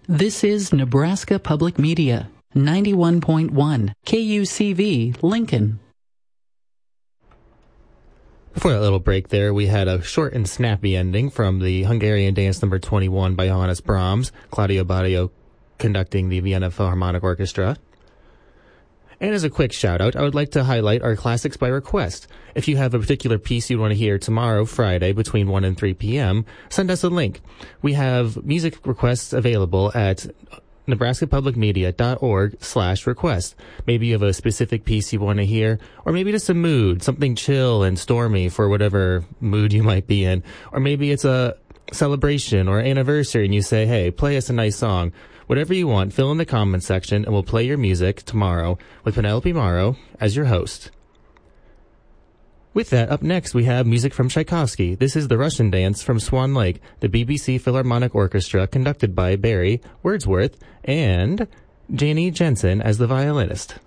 This is Nebraska Public Media, 91.1 KUCV, Lincoln. Before that little break there, we had a short and snappy ending from the Hungarian Dance Number 21 by Johannes Brahms, Claudio Badio conducting the Vienna Philharmonic Orchestra. And as a quick shout-out, I would like to highlight our Classics by Request. If you have a particular piece you want to hear tomorrow, Friday, between 1 and 3 p.m., send us a link. We have music requests available at nebraskapublicmedia.org/request. Maybe you have a specific piece you want to hear, or maybe just a mood, something chill and stormy for whatever mood you might be in. Or maybe it's a celebration or anniversary and you say, hey, play us a nice song. Whatever you want, fill in the comments section and we'll play your music tomorrow with Penelope Morrow as your host. With that, up next we have music from Tchaikovsky. This is the Russian Dance from Swan Lake, the BBC Philharmonic Orchestra conducted by Barry Wordsworth and Janie Jensen as the violinist.